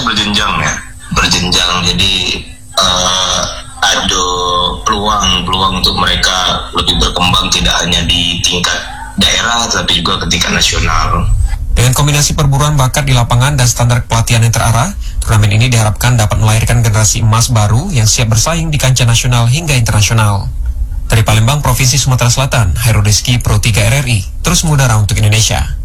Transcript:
berjenjang ya, berjenjang. Jadi ada peluang untuk mereka lebih berkembang tidak hanya di tingkat daerah tapi juga ke tingkat nasional. Dengan kombinasi perburuan bakat di lapangan dan standar pelatihan yang terarah, turnamen ini diharapkan dapat melahirkan generasi emas baru yang siap bersaing di kancah nasional hingga internasional. Dari Palembang, Provinsi Sumatera Selatan, Hairul Rizky, Pro 3 RRI, terus mengudara untuk Indonesia.